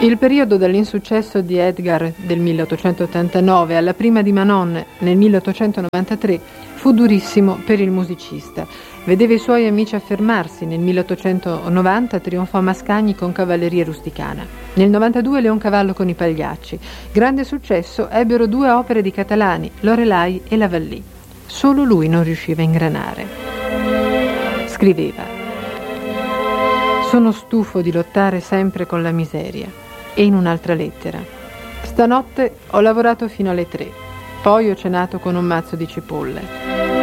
Il periodo dall'insuccesso di Edgar del 1889 alla prima di Manon nel 1893 fu durissimo per il musicista. Vedeva i suoi amici affermarsi. Nel 1890 trionfò a Mascagni con Cavalleria Rusticana. Nel 92 Leoncavallo con i Pagliacci. Grande successo ebbero 2 opere di Catalani, Lorelai e La Vallée. Solo lui non riusciva a ingranare. Scriveva: sono stufo di lottare sempre con la miseria. E in un'altra lettera: stanotte ho lavorato fino alle 3, poi ho cenato con un mazzo di cipolle.